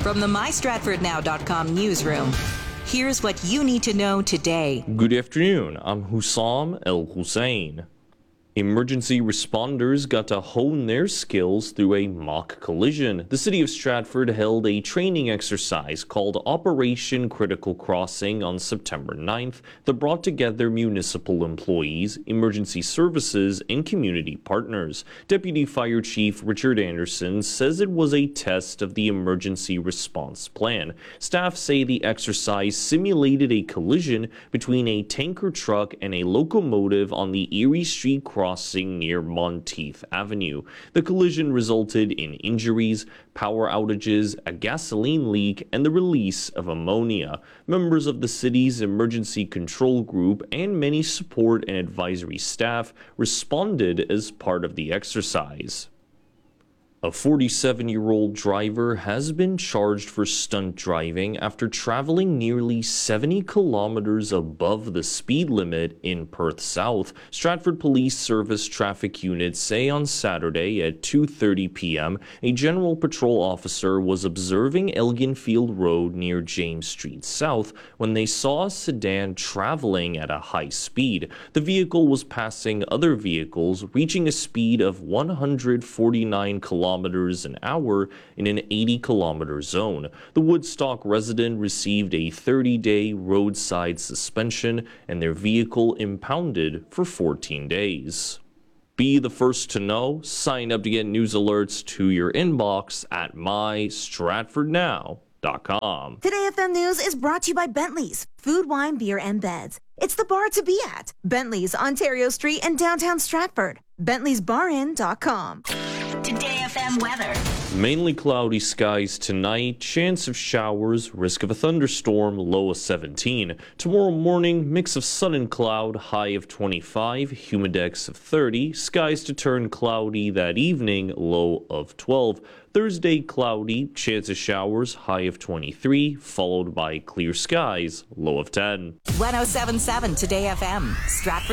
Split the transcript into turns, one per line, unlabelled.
From the MyStratfordNow.com newsroom, here's what you need to know today.
Good afternoon. I'm Hussam El Hussein. Emergency responders got to hone their skills through a mock collision. The city of Stratford held a training exercise called Operation Critical Crossing on September 9th that brought together municipal employees, emergency services, and community partners. Deputy Fire Chief Richard Anderson says it was a test of the emergency response plan. Staff say the exercise simulated a collision between a tanker truck and a locomotive on the Erie Street crossing near Monteith Avenue. The collision resulted in injuries, power outages, a gasoline leak, and the release of ammonia. Members of the city's emergency control group and many support and advisory staff responded as part of the exercise. A 47-year-old driver has been charged for stunt driving after traveling nearly 70 kilometers above the speed limit in Perth South. Stratford Police Service traffic units say on Saturday at 2:30 p.m. a general patrol officer was observing Elginfield Road near James Street South when they saw a sedan traveling at a high speed. The vehicle was passing other vehicles, reaching a speed of 149 kilometers an hour in an 80-kilometer zone. The Woodstock resident received a 30-day roadside suspension and their vehicle impounded for 14 days. Be the first to know. Sign up to get news alerts to your inbox at mystratfordnow.com.
Today FM News is brought to you by Bentley's Food, Wine, Beer, and Beds. It's the bar to be at. Bentley's, Ontario Street in downtown Stratford. Bentley'sBarIn.com.
Today FM weather.
Mainly cloudy skies tonight, chance of showers, risk of a thunderstorm, low of 17. Tomorrow morning, mix of sun and cloud, high of 25, humidex of 30. Skies to turn cloudy that evening, low of 12. Thursday, cloudy, chance of showers, high of 23, followed by clear skies, low of 10.
1077 Today FM, Stratford.